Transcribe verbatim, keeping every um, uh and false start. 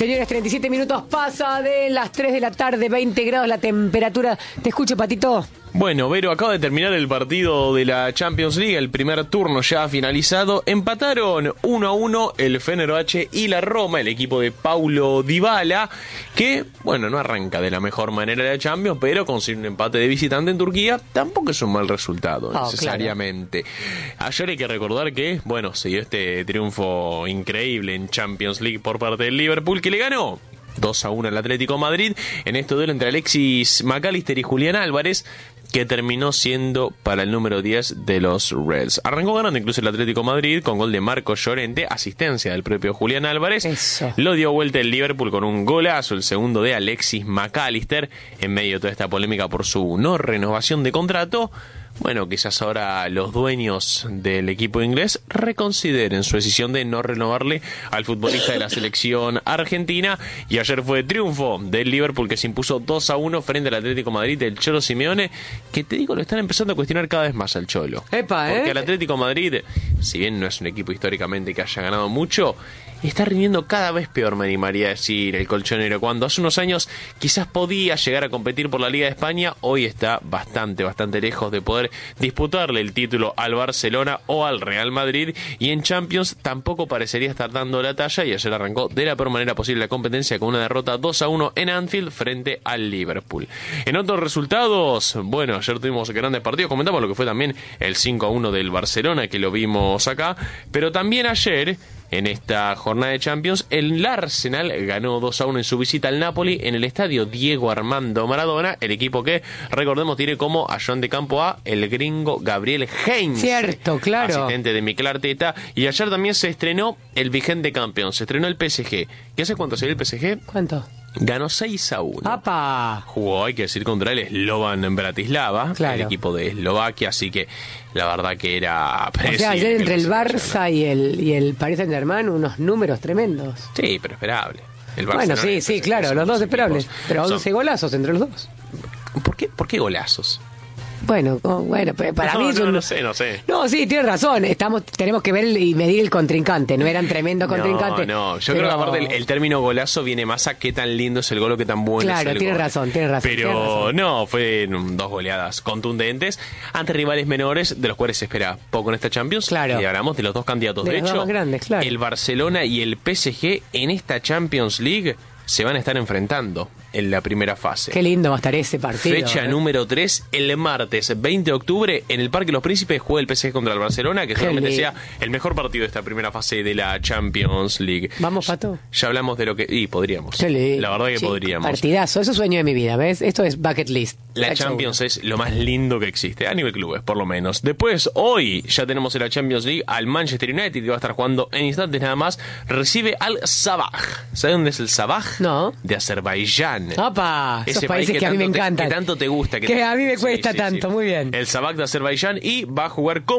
Señores, treinta y siete minutos pasa de las tres de la tarde, veinte grados la temperatura. Te escucho, Patito. Bueno, Vero, acaba de terminar el partido de la Champions League, el primer turno ya ha finalizado. Empataron uno a uno el Fenerbahce y la Roma, el equipo de Paulo Dybala, que, bueno, no arranca de la mejor manera la Champions, pero consigue un empate de visitante en Turquía. Tampoco es un mal resultado, oh, necesariamente. Claro. Ayer hay que recordar que, bueno, se dio este triunfo increíble en Champions League por parte del Liverpool, que le ganó dos a uno al Atlético Madrid en este duelo entre Alexis McAllister y Julián Álvarez, que terminó siendo para el número diez de los Reds. Arrancó ganando incluso el Atlético Madrid con gol de Marco Llorente, asistencia del propio Julián Álvarez. Eso. Lo dio vuelta el Liverpool con un golazo, el segundo de Alexis McAllister, en medio de toda esta polémica por su no renovación de contrato. Bueno, quizás ahora los dueños del equipo inglés reconsideren su decisión de no renovarle al futbolista de la selección argentina. Y ayer fue triunfo del Liverpool, que se impuso dos a uno frente al Atlético de Madrid del Cholo Simeone, que te digo, lo están empezando a cuestionar cada vez más al Cholo. Epa, ¿eh? Porque el Atlético de Madrid, si bien no es un equipo históricamente que haya ganado mucho, está rindiendo cada vez peor, me animaría a decir, el colchonero. Cuando hace unos años quizás podía llegar a competir por la Liga de España, hoy está bastante, bastante lejos de poder disputarle el título al Barcelona o al Real Madrid, y en Champions tampoco parecería estar dando la talla, y ayer arrancó de la peor manera posible la competencia con una derrota dos a uno en Anfield frente al Liverpool. En otros resultados, bueno, ayer tuvimos grandes partidos, comentamos lo que fue también el cinco a uno del Barcelona, que lo vimos acá, pero también ayer, en esta jornada de Champions, el Arsenal ganó dos a uno en su visita al Napoli en el estadio Diego Armando Maradona, el equipo que, recordemos, tiene como ayudante de campo a el gringo Gabriel Heinze. Cierto, claro. Asistente de Mikel Arteta. Y ayer también se estrenó el vigente campeón, se estrenó el P S G. ¿Qué hace cuánto salió el P S G? ¿Cuánto? Ganó seis a uno. ¡Apa! Jugó, hay que decir, contra el Slovan Bratislava, claro, el equipo de Eslovaquia, así que la verdad que era... O sea, ayer entre el Barça y el, y el Paris Saint-Germain, unos números tremendos. Sí, pero esperable. El bueno, sí, sí, claro, los dos esperables. Pero once son... golazos entre los dos. ¿Por qué, por qué golazos? Bueno, oh, bueno, para no, mí... No, son... no sé, no sé. No, sí, tienes razón. Estamos, tenemos que ver y medir el contrincante. No eran tremendo contrincante. No, no. Yo pero... creo que aparte el, el término golazo viene más a qué tan lindo es el gol o qué tan bueno claro, es el tienes gol. razón, tienes razón. Pero tienes razón. no, fue dos goleadas contundentes ante rivales menores, de los cuales se espera poco en esta Champions. Claro. Y hablamos de los dos candidatos. De, de los hecho, dos más grandes, claro. El Barcelona y el P S G en esta Champions League se van a estar enfrentando en la primera fase. Qué lindo va a estar ese partido. Fecha ¿eh? número número tres, el martes veinte de octubre, en el Parque Los Príncipes juega el P S G contra el Barcelona, que seguramente sea el mejor partido de esta primera fase de la Champions League. Vamos, Pato. Ya hablamos de lo que... Y podríamos. Qué la verdad que sí, podríamos. Partidazo, eso es sueño de mi vida, ¿ves? Esto es bucket list. La Cacho Champions uno. Es lo más lindo que existe, a nivel clubes, por lo menos. Después, hoy, ya tenemos en la Champions League al Manchester United, que va a estar jugando en instantes nada más. Recibe al Sabah. ¿Sabes dónde es el Sabah? No. De Azerbaiyán. ¡Opa! Esos Ese países país que, que a mí me te, encantan. que tanto te gusta. Que, que te, a mí me cuesta sí, sí, tanto, sí. muy bien. El Sabah de Azerbaiyán, y va a jugar con